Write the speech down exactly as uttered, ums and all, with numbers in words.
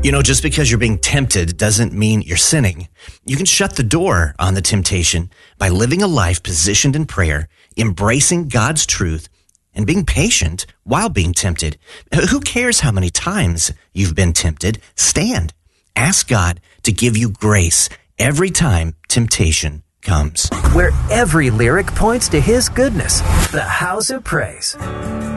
You know, just because you're being tempted doesn't mean you're sinning. You can shut the door on the temptation by living a life positioned in prayer, embracing God's truth, and being patient while being tempted. Who cares how many times you've been tempted? Stand. Ask God to give you grace every time temptation comes. Where every lyric points to His goodness. The House of Praise.